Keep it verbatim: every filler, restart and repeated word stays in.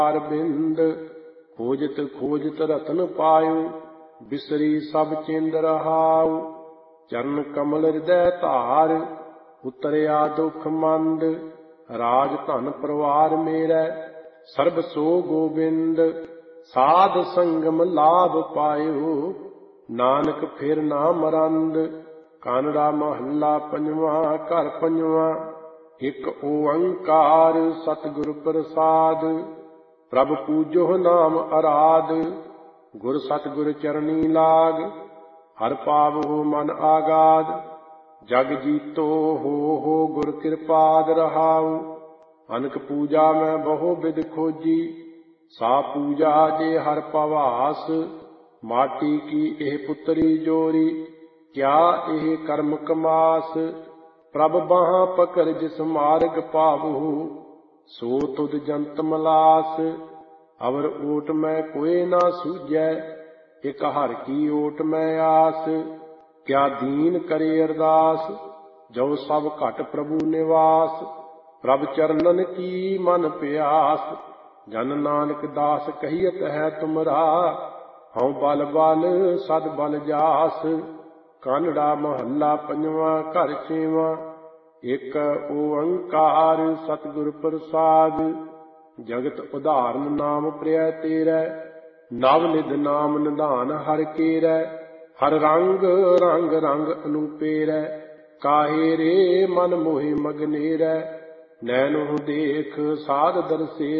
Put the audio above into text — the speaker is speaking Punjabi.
ਬਿੰਦ ਖੋਜਤ ਖੋਜਤ ਰਤਨ ਪਾਇਓ ਬਿਸਰੀ ਸਭ ਚਿੰਦ ਰਹਾਉ। ਚਰਨ ਕਮਲ ਹਿਰਦੈ ਧਾਰ ਉਤਰਿਆ ਦੁਖ ਮੰਦ ਰਾਜ ਧਨ ਪਰਿਵਾਰ ਮੇਰਾ ਸਰਬ ਸੋ ਗੋਬਿੰਦ। ਸਾਧ ਸੰਗਮ ਲਾਭ ਪਾਇਓ ਨਾਨਕ ਫਿਰ ਨਾ ਮਰੰਦ। ਕਾਨੜਾ ਮਹੱਲਾ ਪੰਜਵਾਂ ਘਰ ਪੰਜਵਾਂ। ਇਕ ਓੰਕਾਰ ਸਤਿਗੁਰ ਪ੍ਰਸਾਦ ਪ੍ਰਭ ਪੂਜੋ ਨਾਮ ਅਰਾਧ। ਗੁਰ ਸਤਿਗੁਰ ਚਰਨੀ ਲਾਗ ਹਰ ਪਾਵਹੁ ਮਨ ਆਗਾਦ। ਜਗ ਜੀਤੋ ਹੋ ਹੋ ਗੁਰ ਕਿਰਪਾਦ ਰਹਾਉ। ਅਨਕ ਪੂਜਾ ਮੈਂ ਬਹੁ ਬਿਦ ਖੋਜੀ ਸਾ ਪੂਜਾ ਜੇ ਹਰ ਪਵਾਸ। ਮਾਟੀ ਕੀ ਇਹ ਪੁੱਤਰੀ ਜੋਰੀ ਕਿਆ ਇਹ ਕਰਮ ਕਮਾਸ। ਪ੍ਰਭ ਬਾਹਾਂ ਪਕੜ ਜਿਸ ਮਾਰਗ ਪਾਵਹੁ ਸੋ ਤੁਧ ਜੰਤ ਮਲਾਸ। ਅਵਰ ਓਟ ਮੈਂ ਕੋਇ ਨਾ ਸੂਝੈ ਇਕ ਹਰਿ ਕੀ ਓਟ ਮੈਂ ਆਸ। ਕਿਆ ਦੀਨ ਕਰੇ ਅਰਦਾਸ ਜੋ ਸਭ ਘਟ ਪ੍ਰਭੂ ਨਿਵਾਸ। ਪ੍ਰਭ ਚਰਨਨ ਕੀ ਮਨ ਪਿਆਸ ਜਨ ਨਾਨਕ ਦਾਸ ਕਹੀਅਤ ਹੈ ਤੁਮਰਾ। ਹਉ ਬਲ ਬਲ ਸਦ ਬਲ ਜਾਸ। ਕਾਨੜਾ ਮਹੱਲਾ ਪੰਜਵਾਂ ਘਰ ਛੇਵਾਂ। ਇਕ ਓੰਕਾਰ ਸਤਿਗੁਰ ਪ੍ਰਸਾਦ ਜਗਤ ਉਦਾਹਰਨ ਨਾਮ ਪ੍ਰਿਆ ਤੇਰਾ। ਨਵ ਨਿਧ ਨਾਮ ਨਿਧਾਨ ਹਰਿ ਕੇਰਾ। ਹਰ ਰੰਗ ਰੰਗ ਰੰਗ ਅਨੂਪੇਰਾ। ਕਾਹੇ ਰੇ ਮਨ ਮੋਹਿ ਮਗਨੇਰਾ। ਨੈਣੋ ਦੇਖ ਸਾਧ ਦਰਸੇ